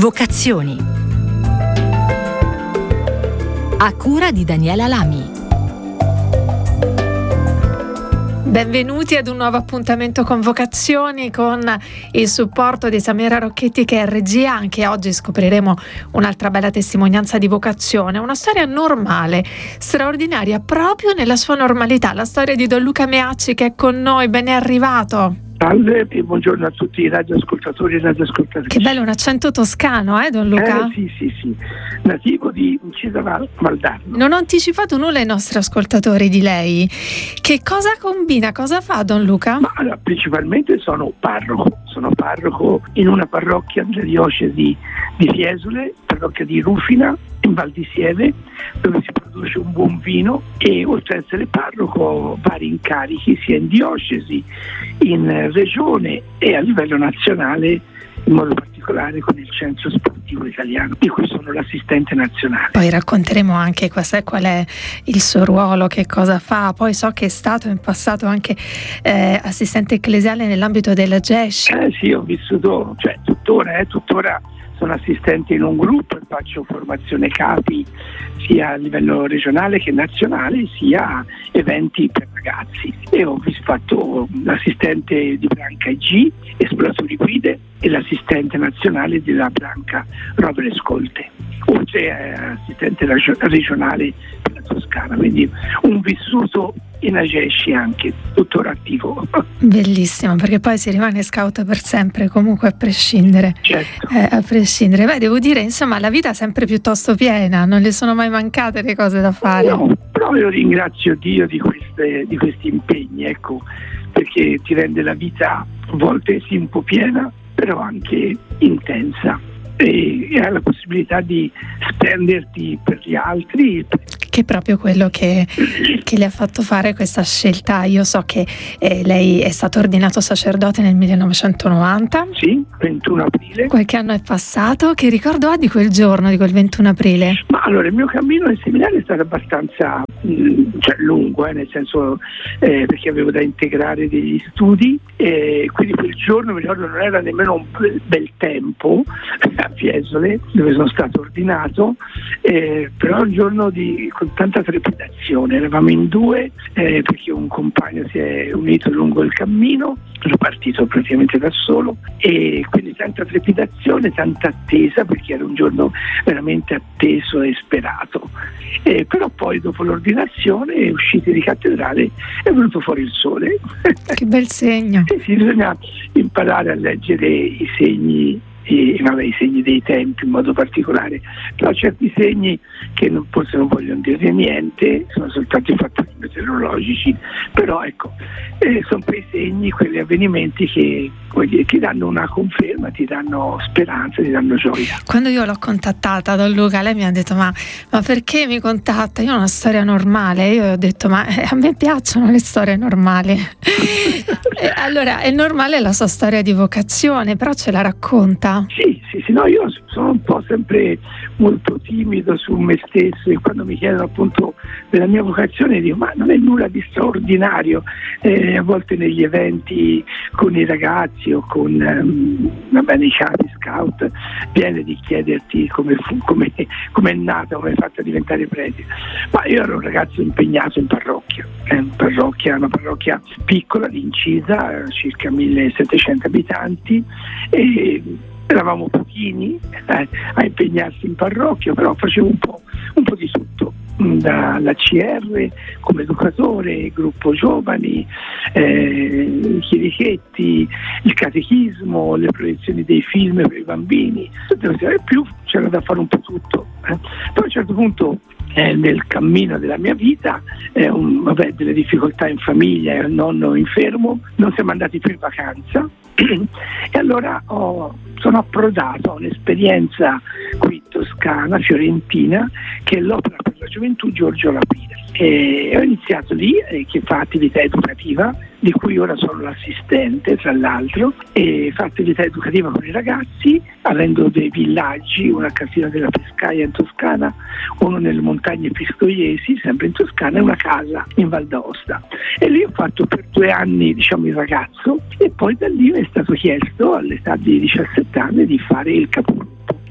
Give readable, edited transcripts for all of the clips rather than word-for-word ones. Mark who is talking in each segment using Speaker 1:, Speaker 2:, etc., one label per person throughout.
Speaker 1: Vocazioni. A cura di Daniela Lami.
Speaker 2: Benvenuti ad un nuovo appuntamento con Vocazioni, con il supporto di Samira Rocchetti che è regia. Anche oggi scopriremo un'altra bella testimonianza di vocazione, una storia normale, straordinaria proprio nella sua normalità, la storia di Don Luca Meacci che è con noi. Ben è arrivato.
Speaker 3: Salve e buongiorno a tutti i radioascoltatori e radioascoltatrici.
Speaker 2: Che bello, un accento toscano, Don Luca?
Speaker 3: Sì, nativo di Incisa Valdarno.
Speaker 2: Non ho anticipato nulla ai nostri ascoltatori di lei. Che cosa combina, cosa fa Don Luca?
Speaker 3: Ma allora, principalmente sono parroco in una parrocchia della diocesi di Fiesole, parrocchia di Rufina, in Val di Sieve, dove si produce un buon vino, e oltre ad essere parroco ho vari incarichi sia in diocesi, in regione e a livello nazionale, in modo particolare con il Centro Sportivo Italiano, di cui sono l'assistente nazionale.
Speaker 2: Poi racconteremo anche qual è il suo ruolo, che cosa fa. Poi so che è stato in passato anche assistente ecclesiale nell'ambito della GESC.
Speaker 3: Sì, ho vissuto, tuttora sono assistente in un gruppo e faccio formazione capi sia a livello regionale che nazionale, sia eventi per ragazzi, e ho fatto l'assistente di branca IG, esploratori guide, e l'assistente nazionale della branca rovere scolte, oltre assistente regionale per la Toscana, quindi un vissuto in Agesci anche, tuttora attivo.
Speaker 2: Bellissimo, perché poi si rimane scout per sempre, comunque a prescindere.
Speaker 3: Certo.
Speaker 2: A prescindere. Beh, devo dire, insomma, la vita è sempre piuttosto piena, non le sono mai mancate le cose da fare.
Speaker 3: No, però io ringrazio Dio di questi impegni, ecco, perché ti rende la vita a volte sì un po' piena, però anche intensa, e hai la possibilità di spenderti per gli altri.
Speaker 2: Che è proprio quello che le ha fatto fare questa scelta. Io so che lei è stato ordinato sacerdote nel 1990.
Speaker 3: Sì, 21 aprile.
Speaker 2: Qualche anno è passato. Che ricordo ha di quel giorno, di quel 21 aprile?
Speaker 3: Ma allora, il mio cammino nel seminario è stato abbastanza lungo, nel senso perché avevo da integrare degli studi, e quindi quel giorno, mi ricordo, non era nemmeno un bel tempo a Fiesole, dove sono stato ordinato, però un giorno con tanta trepidazione. Eravamo in due, perché un compagno si è unito lungo il cammino, ero partito praticamente da solo, e quindi tanta trepidazione, tanta attesa, perché era un giorno veramente atteso e sperato. Però poi dopo l'ordinazione, usciti di cattedrale, è venuto fuori il sole.
Speaker 2: Che bel segno.
Speaker 3: Sì, bisogna imparare a leggere i segni, i segni dei tempi in modo particolare, però certi segni che forse non vogliono dire niente, sono soltanto i fattori meteorologici, però ecco, sono quei segni, quegli avvenimenti che ti danno una conferma, ti danno speranza, ti danno gioia.
Speaker 2: Quando io l'ho contattata, Don Luca, lei mi ha detto ma perché mi contatta? Io ho una storia normale. Io ho detto ma a me piacciono le storie normali. Allora, è normale la sua storia di vocazione, però ce la racconta?
Speaker 3: Sì, no, io sono un po' sempre molto timido su me stesso, e quando mi chiedono appunto della mia vocazione dico ma non è nulla di straordinario. A volte negli eventi con i ragazzi o con i capi scout viene di chiederti come è nata, come è fatta a diventare prete. Ma io ero un ragazzo impegnato in parrocchia, una parrocchia piccola di Incisa, circa 1700 abitanti, e eravamo pochini a impegnarsi in parrocchia, però facevo un po' di tutto, dalla CR come educatore, gruppo giovani, chierichetti, il catechismo, le proiezioni dei film per i bambini, tutte queste cose. Più c'era da fare un po' tutto. Poi a un certo punto nel cammino della mia vita, delle difficoltà in famiglia e il nonno infermo, non siamo andati più in vacanza, e allora sono approdato a un'esperienza qui toscana, fiorentina, che è l'Opera per la Gioventù Giorgio Lapide. E ho iniziato lì, che fa attività educativa, di cui ora sono l'assistente tra l'altro, e fa attività educativa con i ragazzi, avendo dei villaggi, una a Casina della Pescaia in Toscana, uno nelle montagne pistoiesi, sempre in Toscana, e una casa in Val d'Aosta. E lì ho fatto per 2 anni il ragazzo, e poi da lì mi è stato chiesto all'età di 17 anni di fare il capogruppo.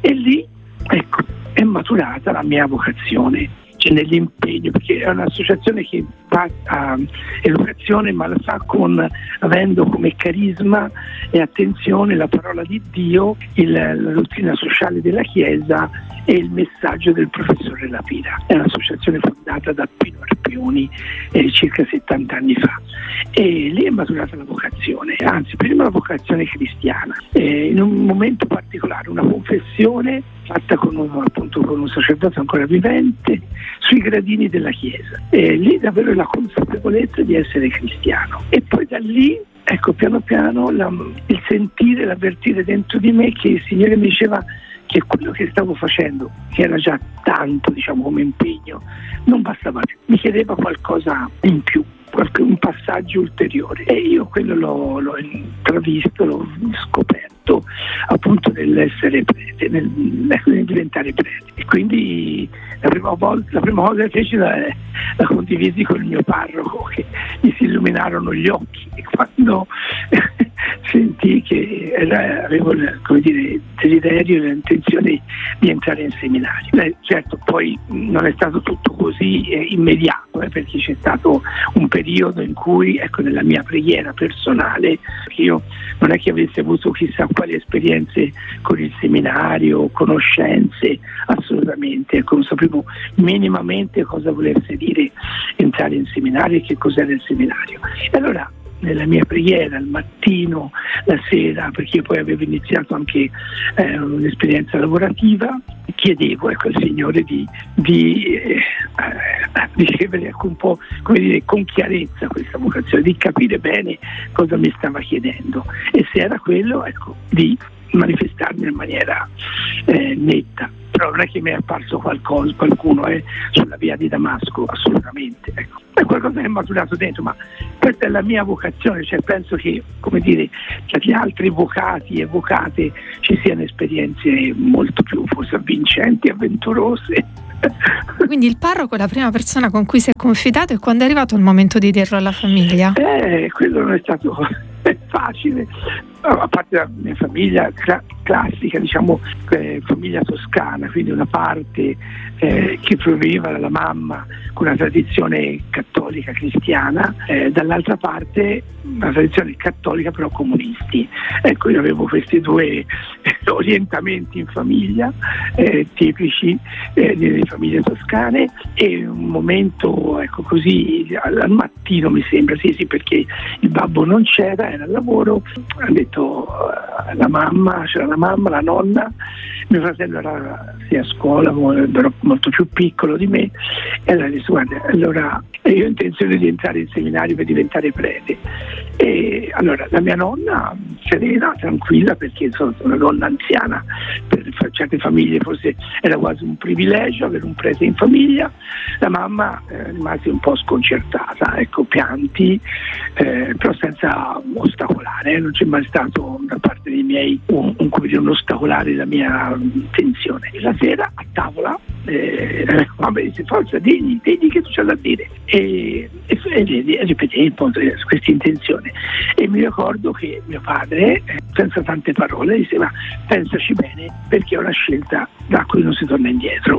Speaker 3: E lì, ecco, è maturata la mia vocazione, cioè nell'impegno, perché è un'associazione che fa educazione, ma la fa avendo come carisma e attenzione la parola di Dio, la dottrina sociale della Chiesa e il messaggio del professore Lapira. È un'associazione fondata da Pino Arpioni circa 70 anni fa, e lì è maturata la vocazione, anzi prima la vocazione cristiana, in un momento particolare, una confessione fatta con un sacerdote ancora vivente sui gradini della chiesa, e lì davvero la consapevolezza di essere cristiano. E poi da lì, ecco, piano piano il sentire, l'avvertire dentro di me che il Signore mi diceva che quello che stavo facendo, che era già tanto, diciamo, come impegno, non bastava più, mi chiedeva qualcosa in più, un passaggio ulteriore, e io quello l'ho intravisto, l'ho scoperto appunto nell'essere prete, nel diventare prete. E quindi la prima cosa che feci la condivisi con il mio parroco, che mi si illuminarono gli occhi quando sentì che avevo il desiderio e l'intenzione di entrare in seminario. Certo, poi non è stato tutto così immediato, perché c'è stato un periodo in cui, ecco, nella mia preghiera personale, io non è che avessi avuto chissà quali esperienze con il seminario, conoscenze, assolutamente, ecco, non sapevo minimamente cosa volesse dire entrare in seminario e che cos'era il seminario. E allora, nella mia preghiera, al mattino, la sera, perché io poi avevo iniziato anche un'esperienza lavorativa, chiedevo, ecco, al Signore di ricevere, ecco, un po', come dire, con chiarezza questa vocazione, di capire bene cosa mi stava chiedendo, e se era quello, ecco, di manifestarmi in maniera netta. Però non è che mi è apparso qualcuno sulla via di Damasco, assolutamente, ecco. È qualcosa che è maturato dentro, ma questa è la mia vocazione, cioè penso che, come dire, tra gli altri vocati e vocate ci siano esperienze molto più forse avvincenti, avventurose.
Speaker 2: Quindi il parroco è la prima persona con cui si è confidato, e quando è arrivato il momento di dirlo alla famiglia?
Speaker 3: Quello non è stato facile, a parte la mia famiglia classica, diciamo, famiglia toscana, quindi una parte che proveniva dalla mamma con una tradizione cattolica cristiana, dall'altra parte una tradizione cattolica però comunisti. Ecco, io avevo questi due orientamenti in famiglia, tipici delle famiglie toscane, e un momento, ecco, così al mattino, mi sembra, sì, perché il babbo non c'era, era al lavoro, ha detto la mamma, c'era la mamma, la nonna, mio fratello era a scuola, era molto più piccolo di me, e allora disse: guarda, allora io ho intenzione di entrare in seminario per diventare prete. E allora la mia nonna, serena, tranquilla, perché sono una donna anziana, per certe famiglie forse era quasi un privilegio avere un prete in famiglia. La mamma rimase un po' sconcertata, ecco, pianti, però senza ostacolare, non c'è mai stato da parte dei miei un ostacolare la mia intenzione. E la sera a tavola mamma dice: forza, digli che tu c'hai da dire, e ripetevo questa intenzione. E mi ricordo che mio padre, senza tante parole, diceva: pensaci bene, perché è una scelta da cui non si torna indietro.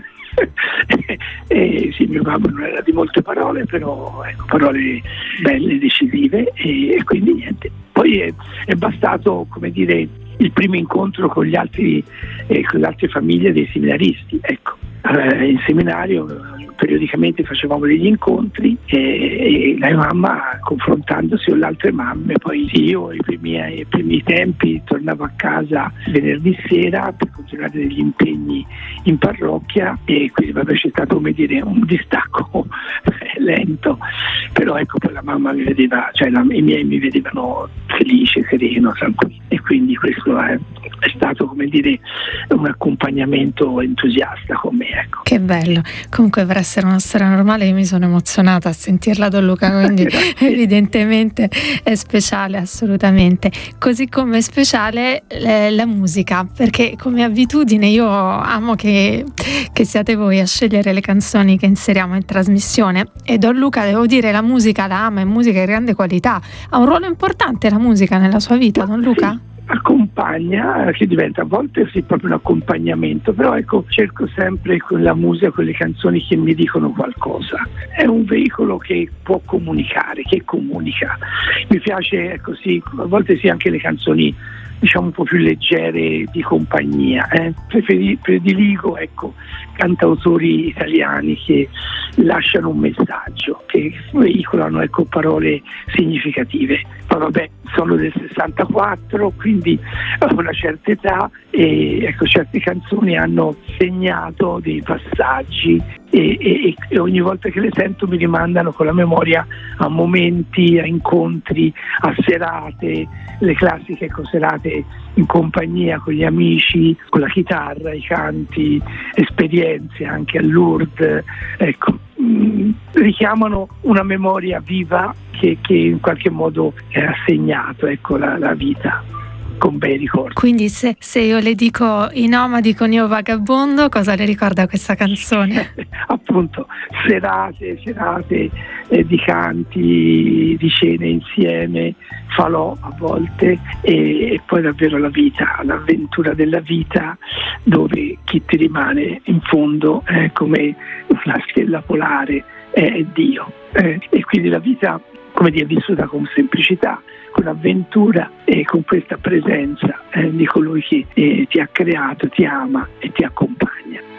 Speaker 3: Sì, mio babbo non era di molte parole, però, ecco, parole belle, decisive, e quindi niente. Poi è bastato, come dire, il primo incontro con le altre famiglie dei seminaristi, ecco. In seminario periodicamente facevamo degli incontri, e la mia mamma, confrontandosi con le altre mamme, poi io ai primi tempi tornavo a casa venerdì sera per continuare degli impegni in parrocchia, e quindi c'è stato, come dire, un distacco lento, però ecco, poi la mamma mi vedeva, cioè i miei mi vedevano felice, sereno, tranquillo, e quindi questo è stato, come dire, un accompagnamento entusiasta con me, ecco.
Speaker 2: Che bello. Comunque, per essere una storia normale, io mi sono emozionata a sentirla, Don Luca, quindi evidentemente è speciale, assolutamente. Così come è speciale la musica, perché come abitudine io amo che siate voi a scegliere le canzoni che inseriamo in trasmissione, e Don Luca, devo dire, la musica la ama, è musica di grande qualità. Ha un ruolo importante la musica nella sua vita, Don Luca?
Speaker 3: accompagna, che diventa a volte sì proprio un accompagnamento, però ecco, cerco sempre con la musica, con le canzoni che mi dicono qualcosa. È un veicolo che può comunicare, che comunica. Mi piace, ecco sì, a volte sì anche le canzoni diciamo un po' più leggere di compagnia. Prediligo ecco cantautori italiani che lasciano un messaggio, che veicolano ecco parole significative. Poi vabbè, sono del 64, quindi ho una certa età e ecco certe canzoni hanno segnato dei passaggi e ogni volta che le sento mi rimandano con la memoria a momenti, a incontri, a serate, le classiche serate in compagnia con gli amici, con la chitarra, i canti, esperienze anche a Lourdes, ecco, richiamano una memoria viva che in qualche modo ha segnato ecco la vita con bei ricordi.
Speaker 2: Quindi se io le dico I nomadi con Io vagabondo, cosa le ricorda questa canzone?
Speaker 3: Appunto, serate di canti, di cene insieme, falò a volte e poi davvero la vita, l'avventura della vita, dove chi ti rimane in fondo è come una stella polare, è Dio. E quindi la vita, come dire, vissuta con semplicità, con avventura e con questa presenza di colui che ti ha creato, ti ama e ti accompagna.